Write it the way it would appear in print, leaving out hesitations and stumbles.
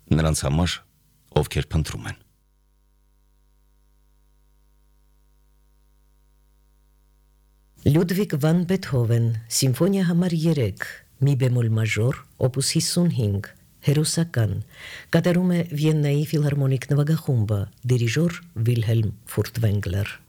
նրանց համար, ովքեր փնտրում են։ Լյուդվիգ վան Բեթհովեն, Սիմֆոնիա համար 3, մի բեմոլ մաժոր, օպուս 55, հերոսական, կատարում է Վիեննայի ֆիլհարմոնիկ նվագախումբը, դիրիժոր Վիլհելմ Ֆուրտվենգլեր։